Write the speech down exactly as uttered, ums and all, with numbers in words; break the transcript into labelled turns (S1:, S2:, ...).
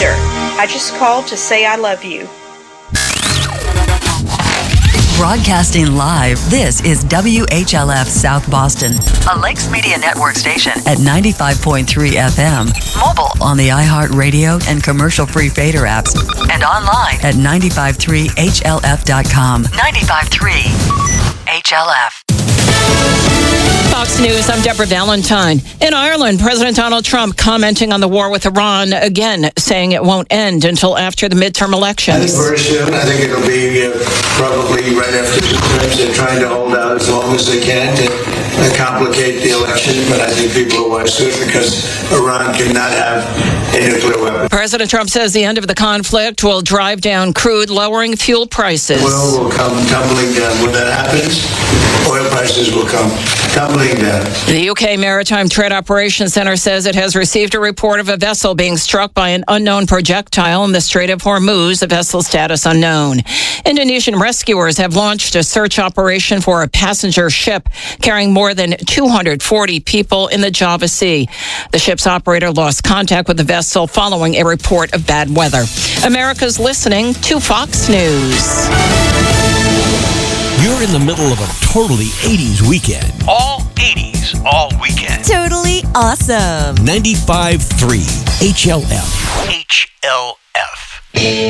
S1: Reminder, I just called to say I love you.
S2: Broadcasting live, this is W H L F South Boston, a Lakes Media Network station at ninety-five point three F M. Mobile on the iHeartRadio and commercial-free Fader apps, and online at nine five three H L F dot com. ninety-five point three H L F.
S3: Fox News, I'm Deborah Valentine. In Ireland, President Donald Trump commenting on the war with Iran, again saying it won't end until after the midterm elections.
S4: I think very soon. I think it'll be uh, probably right after the midterms. They're trying to hold out as long as they can to uh, complicate the election, but I think people will watch it because Iran cannot have a nuclear weapon.
S3: President Trump says the end of the conflict will drive down crude, lowering fuel prices.
S4: Oil will come tumbling down. When that happens, oil prices will come tumbling down.
S3: The U K Maritime Trade Operations Center says it has received a report of a vessel being struck by an unknown projectile in the Strait of Hormuz, the vessel's status unknown. Indonesian rescuers have launched a search operation for a passenger ship carrying more than two hundred forty people in the Java Sea. The ship's operator lost contact with the vessel following a report of bad weather. America's listening to Fox News.
S5: You're in the middle of a totally eighties weekend.
S6: All eighties, all weekend.
S7: Totally awesome.
S5: ninety-five point three H L F.
S6: H L F.